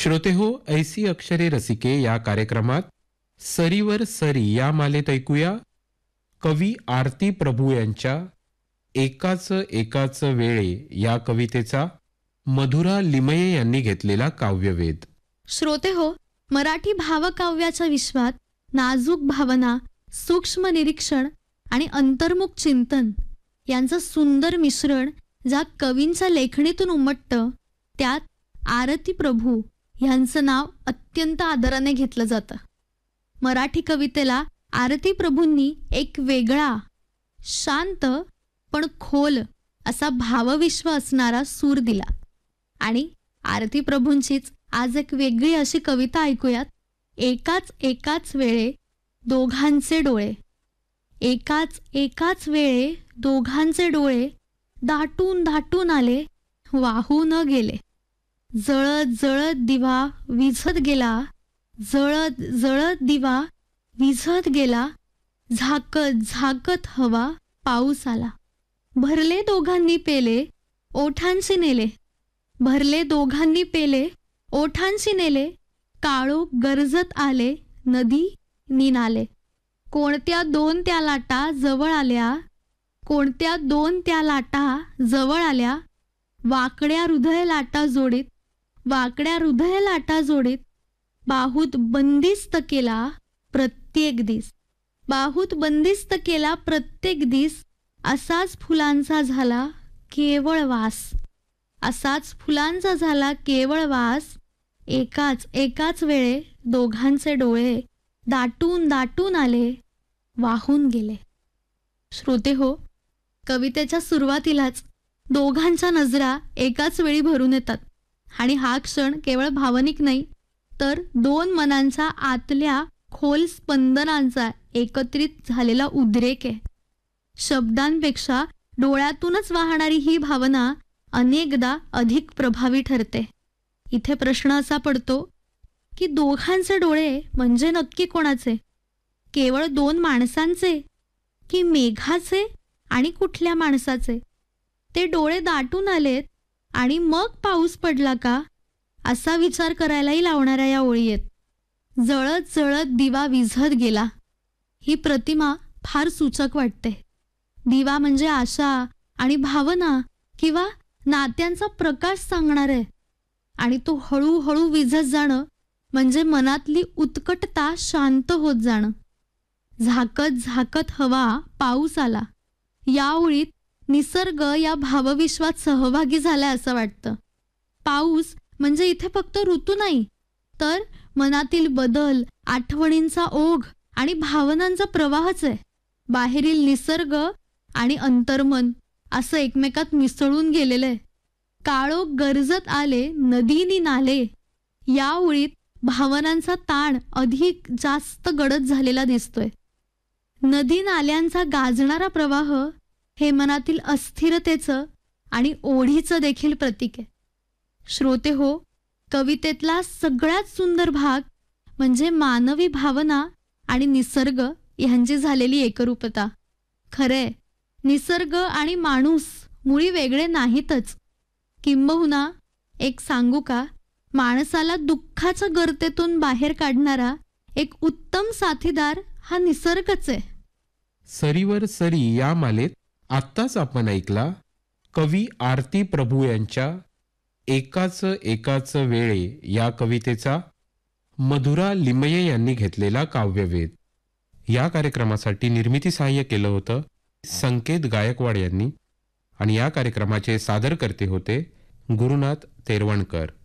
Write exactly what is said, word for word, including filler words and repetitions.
श्रोते हो, ऐसी अक्षरे रसिके या कार्यक्रमात सरीवर सरी या मालेत ऐकूया कवी आरती प्रभू यांच्या एकाच एकाच वेळे या कवितेचा मधुरा लिमये यांनी घेतलेला काव्यवेध. श्रोते हो, मराठी भावकाव्याच्या विश्वात नाजूक भावना, सूक्ष्म निरीक्षण आणि अंतर्मुख चिंतन यांचं सुंदर मिश्रण ज्या कवींच्या लेखणीतून उमटतं, त्यात आरती प्रभू यांचं नाव अत्यंत आदराने घेतलं जातं. मराठी कवितेला आरती प्रभूंनी एक वेगळा, शांत पण खोल असा भावविश्व असणारा सूर दिला. आणि आरती प्रभूंचीच आज एक वेगळी अशी कविता ऐकूयात. एकाच एकाच वेळे दोघांचे डोळे. एकाच एकाच वेळे दोघांचे डोळे दाटून दाटून आले, वाहून गेले. जळत जळत दिवा विझत गेला, जळत जळत दिवा विझत गेला. झाकत झाकत हवा पाऊस आला. भरले दोघांनी पेले, ओठांशी नेले. भरले दोघांनी पेले, ओठांशी नेले. काळोख गरजत आले, नदी निनाले. कोणत्या दोन त्या लाटा जवळ आल्या, कोणत्या दोन त्या लाटा जवळ आल्या. वाकड्या हृदय लाटा जोडीत, वाकड्या हृदय लाटा जोडीत. बाहूत बंदिस्त केला प्रत्येक दिस, बाहूत बंदिस्त केला प्रत्येक दिस. असाच फुलांचा झाला केवळ वास, असाच फुलांचा झाला केवळ वास. एकाच एकाच वेळे दोघांचे डोळे दाटून दाटून आले, वाहून गेले. श्रोते हो, कवितेच्या सुरुवातीलाच दोघांच्या नजरा एकाच वेळी भरून येतात. आणि हा क्षण केवळ भावनिक नाही, तर दोन मनांच्या आतल्या खोल स्पंदनांचा एकत्रित झालेला उद्रेक आहे. शब्दांपेक्षा डोळ्यातूनच वाहणारी ही भावना अनेकदा अधिक प्रभावी ठरते. इथे प्रश्न असा पडतो की दोघांचे डोळे म्हणजे नक्की कोणाचे? केवळ दोन माणसांचे की मेघाचे आणि कुठल्या माणसाचे? ते डोळे दाटून आलेत आणि मग पाऊस पडला का, असा विचार करायलाही लावणाऱ्या या ओळी आहेत. जळत जळत दिवा विझत गेला, ही प्रतिमा फार सूचक वाटते. दिवा म्हणजे आशा आणि भावना किंवा नात्यांचा प्रकाश सांगणार आहे. आणि तो हळूहळू विझत जाणं म्हणजे मनातली उत्कटता शांत होत जाणं. झाकत झाकत हवा पाऊस आला, या ओळीत निसर्ग या भावविश्वात सहभागी झालाय असं वाटतं. पाऊस म्हणजे इथे फक्त ऋतू नाही, तर मनातील बदल, आठवणींचा ओघ आणि भावनांचा प्रवाहच आहे. बाहेरील निसर्ग आणि अंतर्मन असं एकमेकात मिसळून गेलेलं आहे. काळोख गरजत आले, नदीनी नाले. या ओळीत भावनांचा ताण अधिक जास्त गडद झालेला दिसतोय. नदी नाल्यांचा गाजणारा प्रवाह हे मनातील अस्थिरतेचं आणि ओढीचं देखील प्रतीक आहे. श्रोते हो, कवितेतला सगळ्यात सुंदर भाग म्हणजे मानवी भावना आणि निसर्ग यांची झालेली एकरूपता. खरे, निसर्ग आणि माणूस मुळी वेगळे नाहीतच. किंबहुना एक सांगू का, माणसाला दुःखाच्या गर्तेतून बाहेर काढणारा एक उत्तम साथीदार हा निसर्गच आहे. सरीवर सरी या मालेत आत्ताच आपण ऐकला कवी आरती प्रभू यांच्या एकाच एकाच वेळे या कवितेचा मधुरा लिमये यांनी घेतलेला काव्यवेध. या कार्यक्रमासाठी निर्मिती सहाय्य केलं होतं संकेत गायकवाड यांनी आणि या कार्यक्रमाचे सादरकर्ते होते गुरुनाथ तेरवणकर.